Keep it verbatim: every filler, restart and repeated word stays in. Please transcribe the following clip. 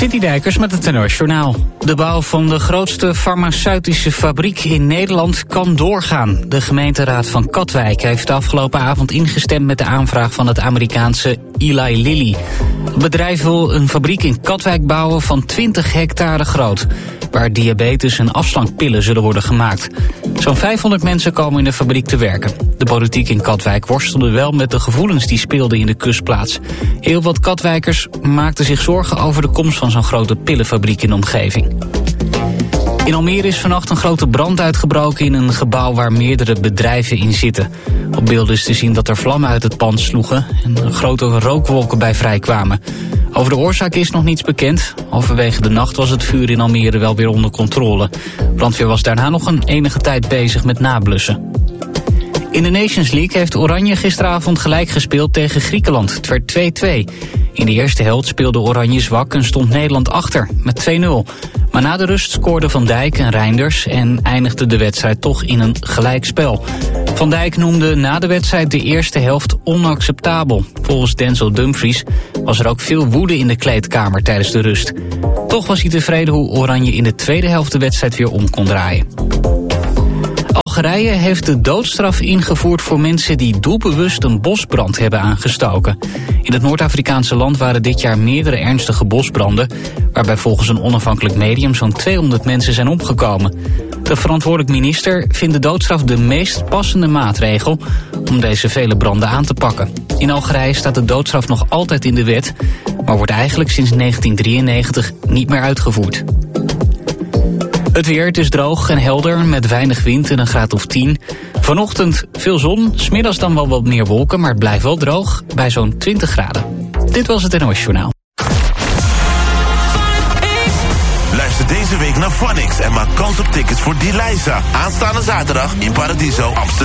Citydijkers met het N O S Journaal. De bouw van de grootste farmaceutische fabriek in Nederland kan doorgaan. De gemeenteraad van Katwijk heeft de afgelopen avond ingestemd met de aanvraag van het Amerikaanse Eli Lilly. Het bedrijf wil een fabriek in Katwijk bouwen van twintig hectare groot, waar diabetes en afslankpillen zullen worden gemaakt. Zo'n vijfhonderd mensen komen in de fabriek te werken. De politiek in Katwijk worstelde wel met de gevoelens die speelden in de kustplaats. Heel wat Katwijkers maakten zich zorgen over de komst van zo'n grote pillenfabriek in de omgeving. In Almere is vannacht een grote brand uitgebroken in een gebouw waar meerdere bedrijven in zitten. Op beelden is te zien dat er vlammen uit het pand sloegen en grote rookwolken bij vrijkwamen. Over de oorzaak is nog niets bekend. Halverwege de nacht was het vuur in Almere wel weer onder controle. Brandweer was daarna nog een enige tijd bezig met nablussen. In de Nations League heeft Oranje gisteravond gelijk gespeeld tegen Griekenland. Het werd twee-twee. In de eerste helft speelde Oranje zwak en stond Nederland achter met twee nul. Maar na de rust scoorden Van Dijk en Reinders en eindigde de wedstrijd toch in een gelijkspel. Van Dijk noemde na de wedstrijd de eerste helft onacceptabel. Volgens Denzel Dumfries was er ook veel woede in de kleedkamer tijdens de rust. Toch was hij tevreden hoe Oranje in de tweede helft de wedstrijd weer om kon draaien. Algerije heeft de doodstraf ingevoerd voor mensen die doelbewust een bosbrand hebben aangestoken. In het Noord-Afrikaanse land waren dit jaar meerdere ernstige bosbranden, waarbij volgens een onafhankelijk medium zo'n tweehonderd mensen zijn omgekomen. De verantwoordelijk minister vindt de doodstraf de meest passende maatregel om deze vele branden aan te pakken. In Algerije staat de doodstraf nog altijd in de wet, maar wordt eigenlijk sinds negentien drieënnegentig niet meer uitgevoerd. Het weer, het is droog en helder met weinig wind en een graad of tien. Vanochtend veel zon, 's middags dan wel wat meer wolken, maar het blijft wel droog bij zo'n twintig graden. Dit was het N O S Journaal. Luister deze week naar Phonics en maak kans op tickets voor Delisa. Aanstaande zaterdag in Paradiso, Amsterdam.